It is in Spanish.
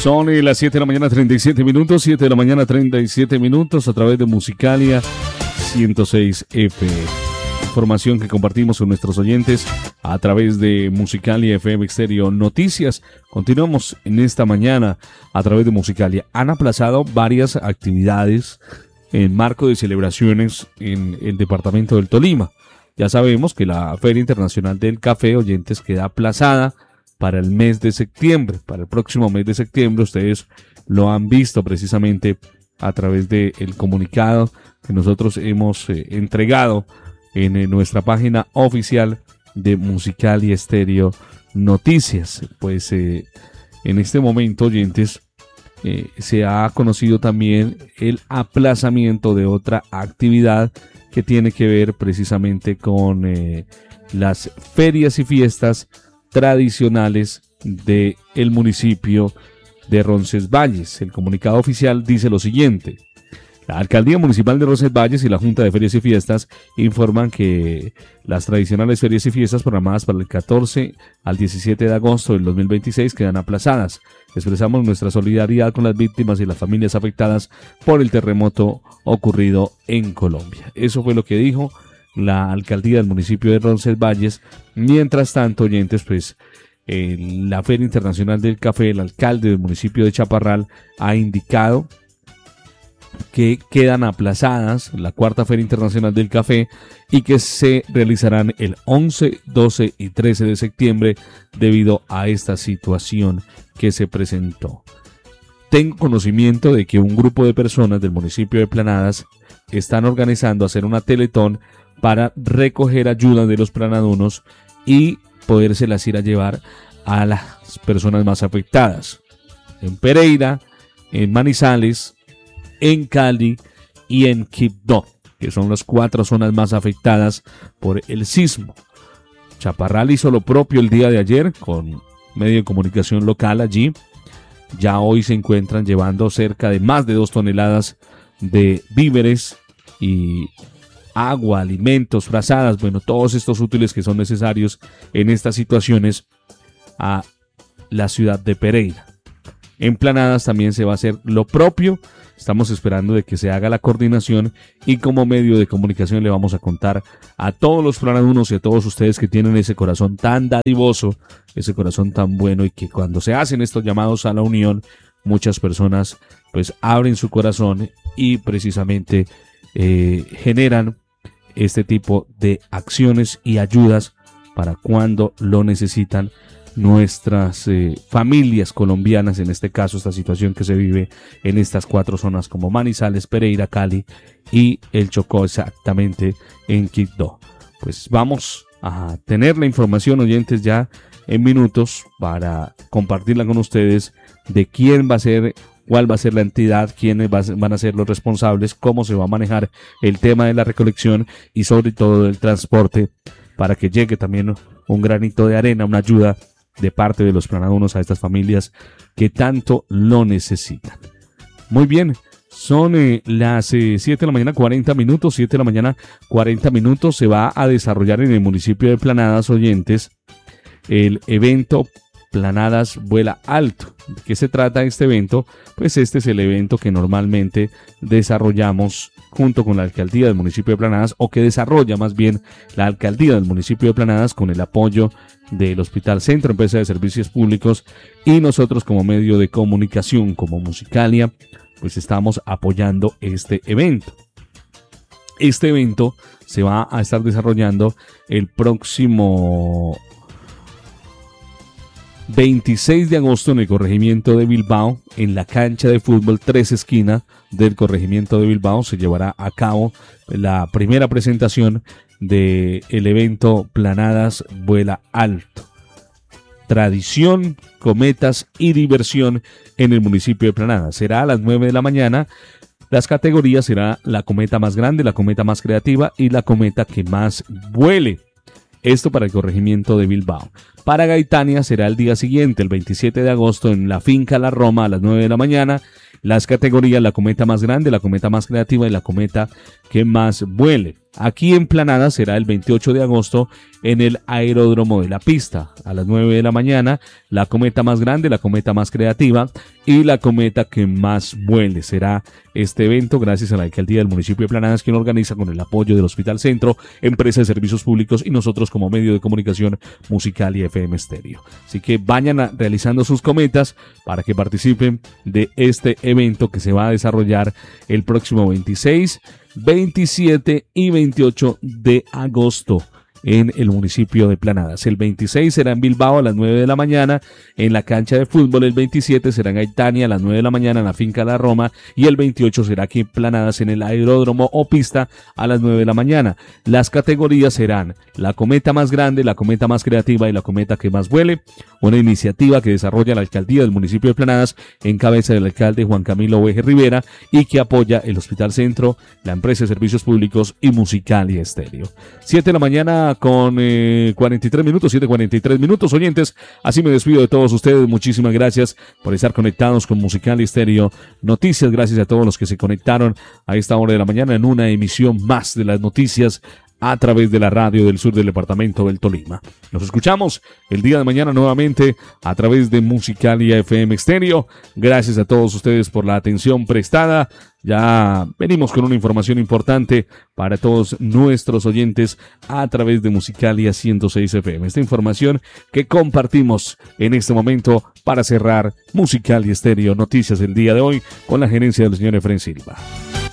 Son las 7 de la mañana 37 minutos, 7 de la mañana 37 minutos a través de Musicalia 106 FM. Información que compartimos con nuestros oyentes a través de Musicalia FM Exterior Noticias. Continuamos en esta mañana a través de Musicalia. Han aplazado varias actividades en marco de celebraciones en el departamento del Tolima. Ya sabemos que la Feria Internacional del Café, oyentes, queda aplazada para el mes de septiembre, para el próximo mes de septiembre. Ustedes lo han visto precisamente a través del comunicado que nosotros hemos entregado en nuestra página oficial de Musicalia Estéreo Noticias. Pues en este momento, oyentes, se ha conocido también el aplazamiento de otra actividad que tiene que ver precisamente con las ferias y fiestas tradicionales del municipio de Roncesvalles. El comunicado oficial dice lo siguiente: la Alcaldía Municipal de Roncesvalles y la Junta de Ferias y Fiestas informan que las tradicionales ferias y fiestas programadas para el 14 al 17 de agosto del 2026 quedan aplazadas. Expresamos nuestra solidaridad con las víctimas y las familias afectadas por el terremoto ocurrido en Colombia. Eso fue lo que dijo la Alcaldía del municipio de Roncesvalles. Mientras tanto, oyentes, pues la Feria Internacional del Café, el alcalde del municipio de Chaparral ha indicado que quedan aplazadas la cuarta Feria Internacional del Café y que se realizarán el 11, 12 y 13 de septiembre debido a esta situación que se presentó. Tengo conocimiento de que un grupo de personas del municipio de Planadas están organizando hacer una teletón para recoger ayuda de los planadunos y podérselas ir a llevar a las personas más afectadas en Pereira, en Manizales, en Cali y en Quibdó, que son las 4 zonas más afectadas por el sismo. Chaparral hizo lo propio el día de ayer con medio de comunicación local allí. Ya hoy se encuentran llevando cerca de más de 2 toneladas de víveres y agua, alimentos, frazadas, bueno, todos estos útiles que son necesarios en estas situaciones a la ciudad de Pereira. En Planadas también se va a hacer lo propio. Estamos esperando de que se haga la coordinación y como medio de comunicación le vamos a contar a todos los planadunos y a todos ustedes que tienen ese corazón tan dadivoso, ese corazón tan bueno, y que cuando se hacen estos llamados a la unión, muchas personas pues abren su corazón y precisamente generan este tipo de acciones y ayudas para cuando lo necesitan nuestras familias colombianas, en este caso esta situación que se vive en estas 4 zonas como Manizales, Pereira, Cali y el Chocó, exactamente en Quibdó. Pues vamos a tener la información, oyentes, ya en minutos para compartirla con ustedes de quién va a ser, cuál va a ser la entidad, quiénes van a ser los responsables, cómo se va a manejar el tema de la recolección y sobre todo del transporte para que llegue también un granito de arena, una ayuda de parte de los planadunos a estas familias que tanto lo necesitan. Muy bien, son las 7 de la mañana 40 minutos, 7 de la mañana 40 minutos. Se va a desarrollar en el municipio de Planadas, oyentes, el evento Planadas Vuela Alto. ¿De qué se trata este evento? Pues este es el evento que normalmente desarrollamos junto con la alcaldía del municipio de Planadas, o que desarrolla más bien la alcaldía del municipio de Planadas con el apoyo del Hospital Centro Empresa de Servicios Públicos, y nosotros como medio de comunicación, como Musicalia, pues estamos apoyando este evento. Este evento se va a estar desarrollando el próximo 26 de agosto en el corregimiento de Bilbao, en la cancha de fútbol 3 Esquina del corregimiento de Bilbao. Se llevará a cabo la primera presentación del evento Planadas Vuela Alto. Tradición, cometas y diversión en el municipio de Planadas. Será a las 9 de la mañana. Las categorías será la cometa más grande, la cometa más creativa y la cometa que más vuele. Esto para el corregimiento de Bilbao. Para Gaitania será el día siguiente, el 27 de agosto, en la finca La Roma a las 9 de la mañana. Las categorías: la cometa más grande, la cometa más creativa y la cometa que más vuele. Aquí en Planadas será el 28 de agosto en el aeródromo de La Pista a las 9 de la mañana. La cometa más grande, la cometa más creativa y la cometa que más vuele. Será este evento gracias a la alcaldía del municipio de Planadas, quien organiza con el apoyo del Hospital Centro, Empresa de Servicios Públicos y nosotros como medio de comunicación Musical y FM Estéreo. Así que vayan realizando sus cometas para que participen de este evento que se va a desarrollar el próximo 26, 27 y 28 de agosto en el municipio de Planadas. El 26 será en Bilbao a las 9 de la mañana en la cancha de fútbol. El 27 será en Aitania a las 9 de la mañana en la finca La Roma. Y el 28 será aquí en Planadas en el aeródromo o pista a las 9 de la mañana. Las categorías serán la cometa más grande, la cometa más creativa y la cometa que más vuele. Una iniciativa que desarrolla la alcaldía del municipio de Planadas en cabeza del alcalde Juan Camilo Oveje Rivera y que apoya el Hospital Centro, la Empresa de Servicios Públicos y Musical y Estéreo. 7 de la mañana con 43 minutos, 7:43 minutos, oyentes. Así me despido de todos ustedes. Muchísimas gracias por estar conectados con Musical y Estéreo Noticias. Gracias a todos los que se conectaron a esta hora de la mañana en una emisión más de las noticias a través de la radio del sur del departamento del Tolima. Nos escuchamos el día de mañana nuevamente a través de Musicalia FM Estéreo. Gracias a todos ustedes por la atención prestada. Ya venimos con una información importante para todos nuestros oyentes a través de Musicalia 106 FM. Esta información que compartimos en este momento para cerrar Musicalia Estéreo Noticias del día de hoy con la gerencia del señor Efren Silva.